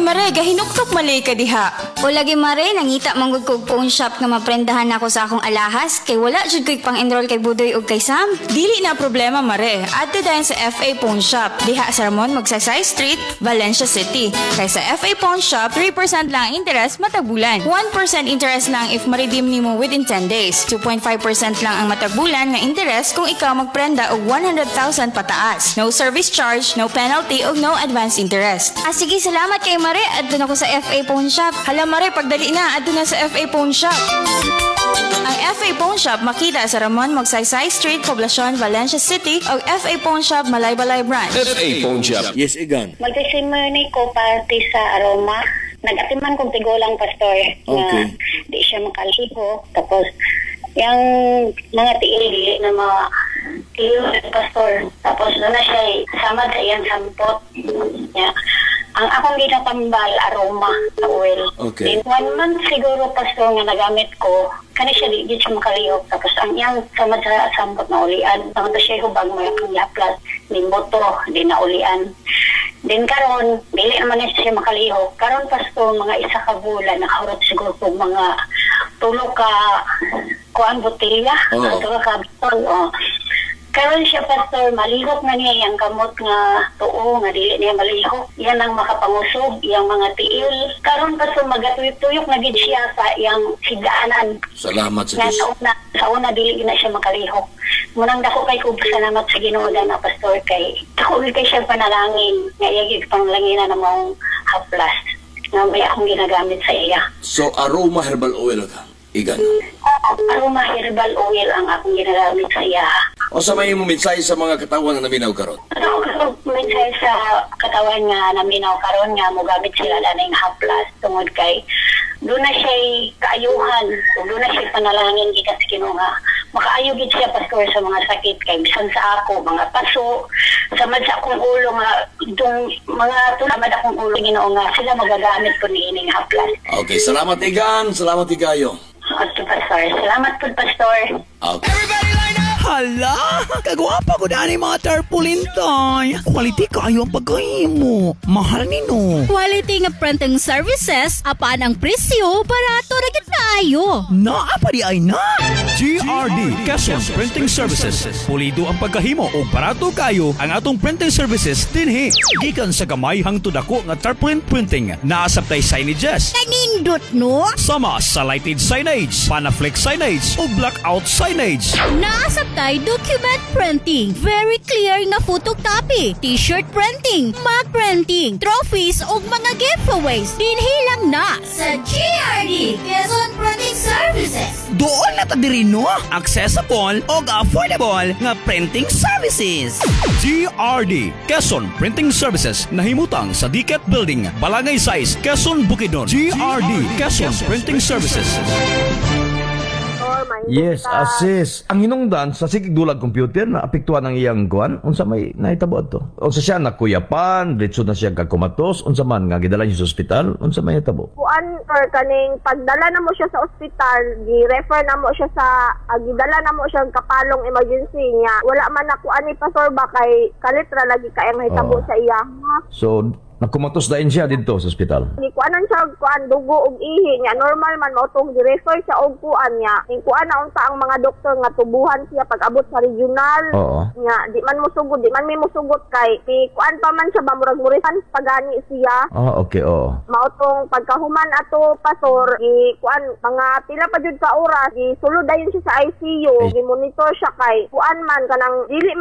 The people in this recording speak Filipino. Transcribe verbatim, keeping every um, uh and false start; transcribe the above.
mare, gahinuktok malay ka diha. O lagi mare, nangita manggod kog phone shop nga maprendahan ako sa akong alahas kay wala jud ko'y pang-enroll kay Budoy ug kay Sam. Dili na problema mare, adto dayon sa F A Phone Shop, diha sa Ramon Magsaysay Street, Valencia City. Kay sa F A Phone Shop, three percent lang ang interest matag bulan. one percent interest lang if ma-redeem nimo within ten days. two point five percent lang ang matag bulan nga interest kung ikaw magprenda og one hundred thousand pataas. No service charge, no penalty ug no advance interest. Ah sige, salamat kay mare. Adto na ko sa F A Phone Shop. Hala mare, pagdali na adto na sa F A Phone Shop. Ang F A Phone Shop makita sa Ramon Magsaysay Street, Poblacion, Valencia City o F A Phone Shop Malaybalay Branch. F A Phone Shop. Yes, Igan. Magsisimony ko party sa Aroma. Nag-atiman kong tigulang pastor Okay. na di siya makaliho. Tapos, yung mga tiili na mga tiyo pastor. Tapos, doon na siya samad sa iyang sampot. Yeah. Ang akong ginatambal, Aroma, sa oil. Okay. Then, one month siguro, pastor, nga nagamit ko, kani siya di, di siya makalihok. Tapos, ang iyang samad sa sampot na ulian. Ang ito siya hubag mo yung yaplas, di moto, di na ulian. Then karon, dili naman na siya makalihok. Karon, pastor, mga isa ka bulan, nakahurot siguro po mga tulo ka kuan botilya. Oo. Tulo ka bitol, oh. Karon siya, pastor, malihok na niya yung kamot nga tuo, nga dili niya malihok. Yan ang makapangusog, yung mga tiil. Karon, pastor, magatuyok-tuyok na gid siya sa yung higaanan. Salamat sa Nga Diyos. sa una, sa una dili na siya makalihok. Munang dako kay ko salamat sa Ginoo na pastor kay dako kay siya panalangin nga iyagig panglangina na mong haplas nga may akong ginagamit sa iya. So, aroma herbal oil ka. Igan. Oo, aroma herbal oil ang akong ginagamit sa iya. O sa may mo mensahe sa mga katawan na naminaw karon. Ano ko minsan sa katawan nga naminaw karon nga mogamit sila na ng haplas tungod kay doon na siya kaayuhan, doon na siya panalangin gikan sa Ginoo nga makaayo gid siya pastor sa mga sakit kay bisan sa ako mga paso samad sa akong ulo nga itong mga tulamad akong ulo Ginoo nga sila magagamit ko niining haplas. Okay, salamat Igan. Salamat Igayo. At pastor, salamat po pastor. Okay. Hala, kagwapa ko daan yung mga tarpaulin tay. Quality kayo ang pagkahimo. Mahal nino. Quality nga printing services, apaan ang presyo, barato na gid kaayo. Naa pa di ay na. G R D Quezon Printing Services. Pulido ang pagkahimo o barato kayo ang atong printing services dinhi. Gikan sa gamay hangtod ako nga tarpaulin printing. Naasabtay signages. Kanindot no? Sama sa lighted signage, panaflex signage o blackout signage. Naasabtay document printing, very clear nga photocopy, t-shirt printing, mug printing, trophies ug mga giveaways. Dinhi lang na sa G R D Quezon Printing Services. Doon na ta diri no, accessible o affordable nga printing services. G R D Quezon Printing Services nahimutang sa D C A T Building, Balangay Size, Quezon, Bukidnon. G R D Quezon Printing Services. Yes, assist. Ang hinungdan sa sikig-dulag computer na apektuhan ang iyang kuan, unsa may nahitabo to? Unsa siya nakuyapan, diretso na siya kakumatos, unsa man nga gidala niya sa ospital, unsa may nahitabo? Kuan or kaning pagdala na mo siya sa ospital, gi-refer na mo siya sa uh, gidala na mo siya kapalong emergency niya. Wala man na kuan ni pastor ba kay kalitra lagi kay ang nahitabo Oh. sa iya. So, nakumatos dahin siya dito sa ospital. Ni kuanan siya og kuan dugo og ihi niya. Normal man mao tong gi-refer siya og kuan niya. Ning kuan na unta ang mga doktor nga tubuhan siya pag abot sa regional. Oo. Nya di man mo sugod, di man mi mosugot kay ni kuan pa man siya ba murag murisan pagani siya. Ah, okay, oo. Mao tong pagkahuman ato pastor gi kuan mga pila pa jud ka oras gi sulod dayon siya sa I C U Ay. gi monitor siya kay kuan man kanang dili